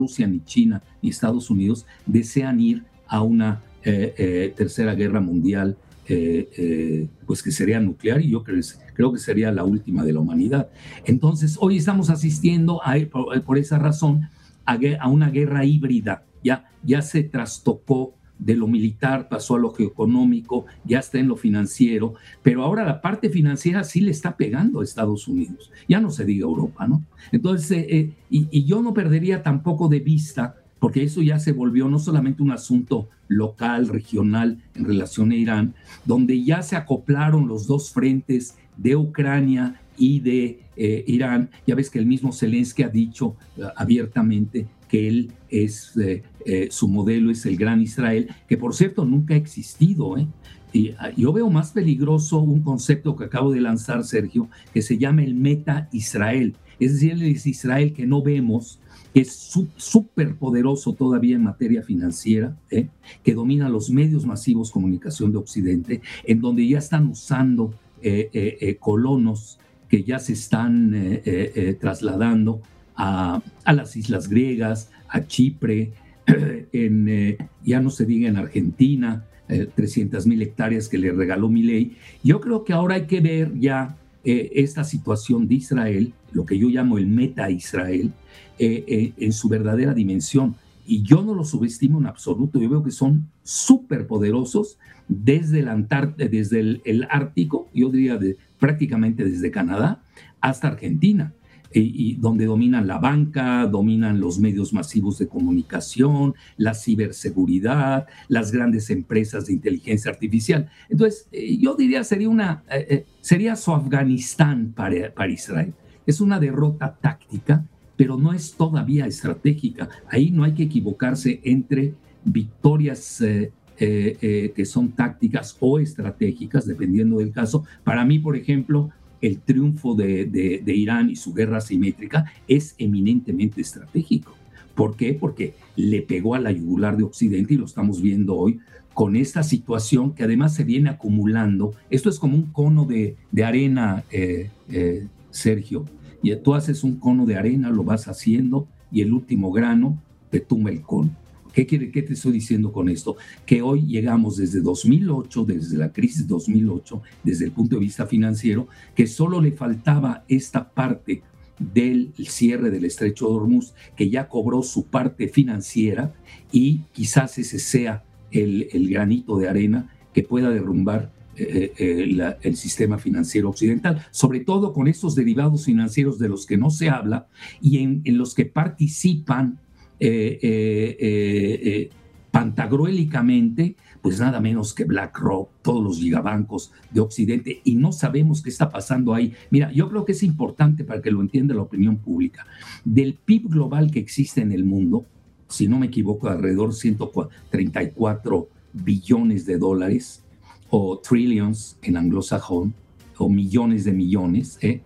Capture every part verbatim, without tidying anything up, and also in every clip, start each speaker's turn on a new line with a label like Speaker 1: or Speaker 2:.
Speaker 1: Rusia, ni China, ni Estados Unidos desean ir a una eh, eh, tercera guerra mundial, eh, eh, pues que sería nuclear, y yo creo, creo que sería la última de la humanidad. Entonces, hoy estamos asistiendo a, por, por esa razón a, a una guerra híbrida. Ya, ya se trastocó de lo militar, pasó a lo geoeconómico, ya está en lo financiero, pero ahora la parte financiera sí le está pegando a Estados Unidos, ya no se diga Europa, ¿no? Entonces, eh, eh, y, y yo no perdería tampoco de vista, porque eso ya se volvió no solamente un asunto local, regional, en relación a Irán, donde ya se acoplaron los dos frentes de Ucrania y de eh, Irán. Ya ves que el mismo Zelensky ha dicho uh, abiertamente que él es, eh, eh, su modelo es el Gran Israel, que por cierto nunca ha existido, ¿eh? Y uh, yo veo más peligroso un concepto que acabo de lanzar, Sergio, que se llama el Meta-Israel. Es decir, el Israel que no vemos, que es súper poderoso todavía en materia financiera, ¿eh? Que domina los medios masivos de comunicación de Occidente, en donde ya están usando eh, eh, eh, colonos que ya se están eh, eh, eh, trasladando a, a las islas griegas, a Chipre, eh, en, eh, ya no se diga en Argentina, eh, trescientas mil hectáreas que le regaló Milei. Yo creo que ahora hay que ver ya eh, esta situación de Israel, lo que yo llamo el meta-Israel, eh, eh, en su verdadera dimensión. Y yo no lo subestimo en absoluto. Yo veo que son súper poderosos desde el, Antártida, desde el, el Ártico, yo diría de, prácticamente desde Canadá hasta Argentina. Y, y donde dominan la banca, dominan los medios masivos de comunicación, la ciberseguridad, las grandes empresas de inteligencia artificial. Entonces, eh, yo diría sería una eh, eh, sería su Afganistán para, para Israel. Es una derrota táctica, pero no es todavía estratégica. Ahí no hay que equivocarse entre victorias eh, eh, eh, que son tácticas o estratégicas, dependiendo del caso. Para mí, por ejemplo, el triunfo de, de, de Irán y su guerra asimétrica es eminentemente estratégico. ¿Por qué? Porque le pegó a la yugular de Occidente y lo estamos viendo hoy con esta situación que además se viene acumulando. Esto es como un cono de, de arena, eh, eh, Sergio. Y tú haces un cono de arena, lo vas haciendo y el último grano te tumba el cono. ¿Qué, quiere, ¿Qué te estoy diciendo con esto? Que hoy llegamos desde dos mil ocho, desde la crisis dos mil ocho, desde el punto de vista financiero, que solo le faltaba esta parte del cierre del Estrecho de Hormuz, que ya cobró su parte financiera, y quizás ese sea el, el granito de arena que pueda derrumbar eh, eh, la, el sistema financiero occidental, sobre todo con estos derivados financieros de los que no se habla y en, en los que participan Eh, eh, eh, eh, pantagruélicamente, pues nada menos que BlackRock, todos los gigabancos de Occidente, y no sabemos qué está pasando ahí. Mira, yo creo que es importante para que lo entienda la opinión pública. Del P I B global que existe en el mundo, si no me equivoco, alrededor de ciento treinta y cuatro billones de dólares, o trillions en anglosajón, o millones de millones, ¿eh?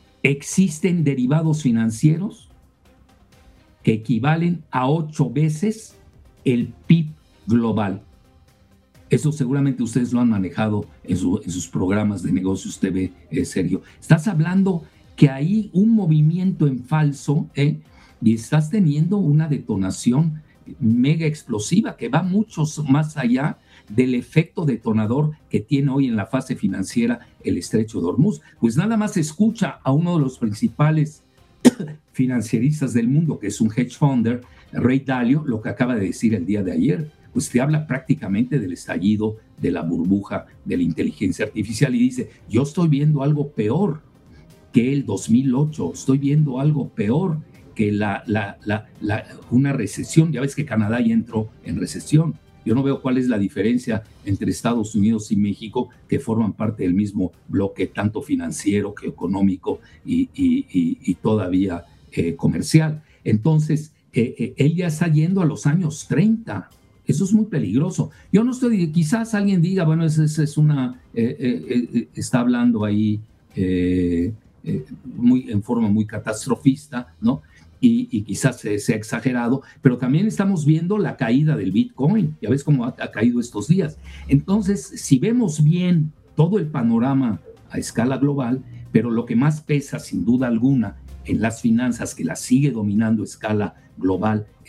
Speaker 1: Existen derivados financieros que equivalen a ocho veces el P I B global. Eso seguramente ustedes lo han manejado en, su, en sus programas de negocios T V, eh, Sergio. Estás hablando que hay un movimiento en falso, ¿eh? Y estás teniendo una detonación mega explosiva que va mucho más allá del efecto detonador que tiene hoy en la fase financiera el Estrecho de Hormuz. Pues nada más escucha a uno de los principales financieristas del mundo, que es un hedge funder, Ray Dalio, lo que acaba de decir el día de ayer. Pues te habla prácticamente del estallido de la burbuja de la inteligencia artificial y dice, yo estoy viendo algo peor que el dos mil ocho, estoy viendo algo peor que la, la, la, la, una recesión. Ya ves que Canadá ya entró en recesión. Yo no veo cuál es la diferencia entre Estados Unidos y México, que forman parte del mismo bloque, tanto financiero que económico y, y, y, y todavía eh, comercial. Entonces, eh, eh, él ya está yendo a los años treinta. Eso es muy peligroso. Yo no estoy, quizás alguien diga, bueno, es, es, es una, eh, eh, eh, está hablando ahí eh, eh, muy, en forma muy catastrofista, ¿no? Y, y quizás sea exagerado, pero también estamos viendo la caída del Bitcoin. Ya ves cómo ha, ha caído estos días. Entonces, si vemos bien todo el panorama a escala global, pero lo que más pesa, sin duda alguna, en las finanzas, que las sigue dominando a escala global